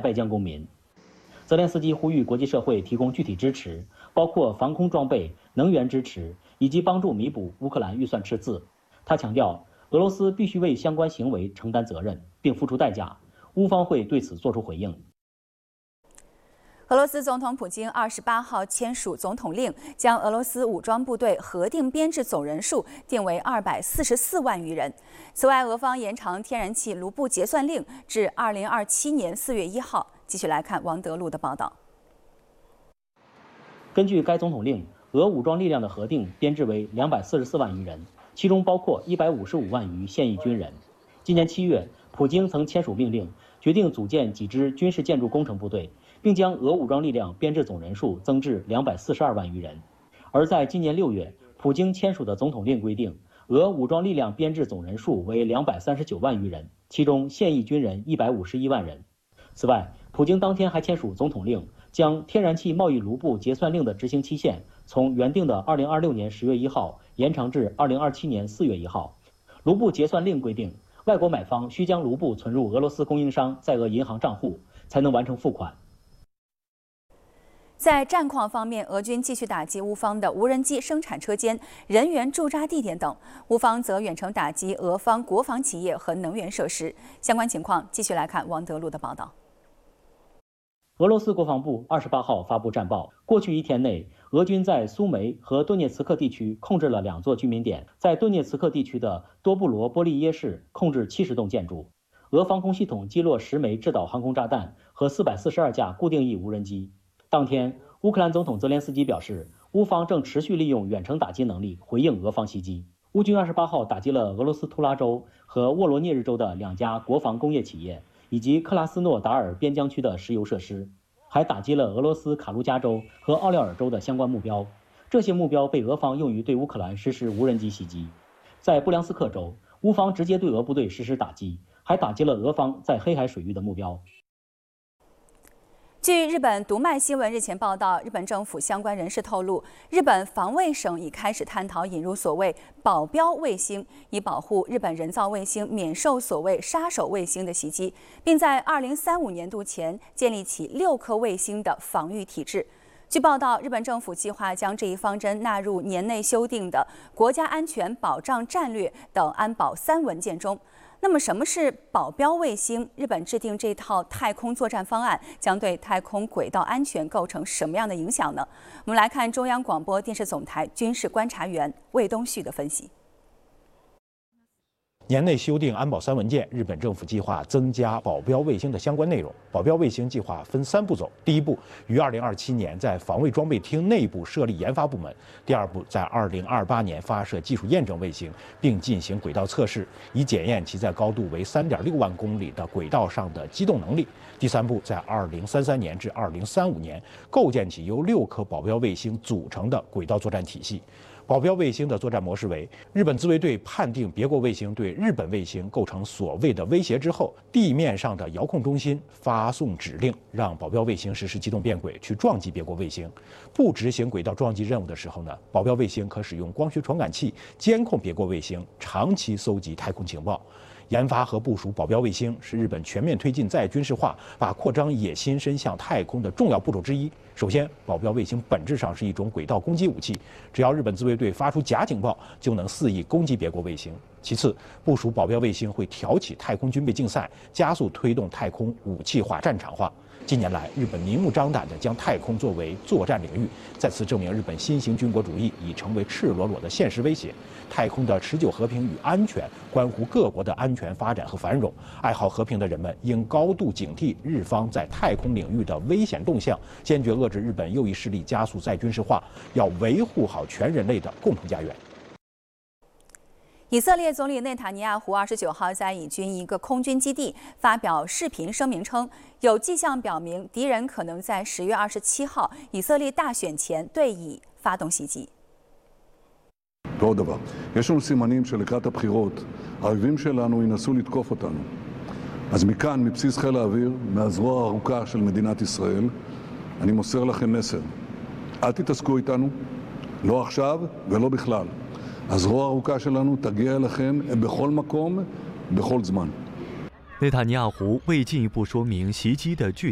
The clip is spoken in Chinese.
拜疆公民。泽连斯基呼吁国际社会提供具体支持，包括防空装备、能源支持以及帮助弥补乌克兰预算赤字。他强调，俄罗斯必须为相关行为承担责任，并付出代价。乌方会对此作出回应。 俄罗斯总统普京28号签署总统令，将俄罗斯武装部队核定编制总人数定为244万余人。此外，俄方延长天然气卢布结算令至2027年4月1号。继续来看王德禄的报道。 根据该总统令，俄武装力量的核定编制为244万余人，其中包括155万余现役军人。今年7月，普京曾签署命令，决定组建几支军事建筑工程部队，并将俄武装力量编制总人数增至242万余人。而在今年6月，普京签署的总统令规定，俄武装力量编制总人数为239万余人，其中现役军人151万人。此外，普京当天还签署总统令，将天然气贸易卢布结算令的执行期限从原定的2026年10月1号延长至2027年4月1号。卢布结算令规定，外国买方需将卢布存入俄罗斯供应商在俄银行账户，才能完成付款。 在战况方面，俄军继续打击乌方的无人机生产车间、人员驻扎地点等，乌方则远程打击俄方国防企业和能源设施。相关情况，继续来看王德禄的报道。 俄罗斯国防部28号发布战报，过去1天内，俄军在苏梅和顿涅茨克地区控制了2座居民点，在顿涅茨克地区的多布罗波利耶市控制70栋建筑。俄防空系统击落10枚制导航空炸弹和442架固定翼无人机。当天，乌克兰总统泽连斯基表示，乌方正持续利用远程打击能力回应俄方袭击。乌军28号打击了俄罗斯图拉州和沃罗涅日州的2家国防工业企业，以及克拉斯诺达尔边疆区的石油设施，还打击了俄罗斯卡卢加州和奥廖尔州的相关目标。这些目标被俄方用于对乌克兰实施无人机袭击。在布良斯克州，乌方直接对俄部队实施打击，还打击了俄方在黑海水域的目标。 据日本读卖新闻日前报道，日本政府相关人士透露，日本防卫省已开始探讨引入所谓保镖卫星，以保护日本人造卫星免受所谓杀手卫星的袭击，并在2035年度前建立起6颗卫星的防御体制。据报道，日本政府计划将这一方针纳入年内修订的国家安全保障战略等安保3文件中。那么，什么是保镖卫星？日本制定这套太空作战方案，将对太空轨道安全构成什么样的影响呢？我们来看中央广播电视总台军事观察员魏东旭的分析。 年内修订安保3文件，日本政府计划增加保镖卫星的相关内容。保镖卫星计划分3步走：第1步，于2027年在防卫装备厅内部设立研发部门；第2步，在2028年发射技术验证卫星，并进行轨道测试，以检验其在高度为3.6万公里的轨道上的机动能力；第3步，在2033年至2035年构建起由6颗保镖卫星组成的轨道作战体系。保镖卫星的作战模式为：日本自卫队判定别国卫星对日本卫星构成所谓的威胁之后，地面上的遥控中心发送指令，让保镖卫星实施机动变轨去撞击别国卫星。不执行轨道撞击任务的时候呢，保镖卫星可使用光学传感器监控别国卫星，长期搜集太空情报。研发和部署保镖卫星是日本全面推进再军事化、把扩张野心伸向太空的重要步骤之一。首先，保镖卫星本质上是一种轨道攻击武器，只要日本自卫队发出假警报，就能肆意攻击别国卫星。其次，部署保镖卫星会挑起太空军备竞赛，加速推动太空武器化、战场化。近年来，日本明目张胆地将太空作为作战领域，再次证明日本新型军国主义已成为赤裸裸的现实威胁。太空的持久和平与安全关乎各国的安全发展和繁荣。爱好和平的人们应高度警惕日方在太空领域的危险动向，坚决遏制日本右翼势力加速再军事化，要维护好全人类的共同家园。 以色列总理内塔尼亚胡29号在以军一个空军基地发表视频声明称，有迹象表明敌人可能在10月27号以色列大选前对以发动袭击。 ועוד דבר, יש לנו סימנים שלקראת הבחירות האויבים שלנו ינסו לתקוף אותנו. אז מכאן, מבסיס חיל האוויר, מהזרוע הארוכה של מדינת ישראל, אני מוסר לכם מסר. אל תתעסקו איתנו, לא עכשיו ולא בכלל. הזרוע הארוכה שלנו תגיע אליכם בכל מקום, בכל זמן. 内塔尼亚胡未进一步说明袭击的具体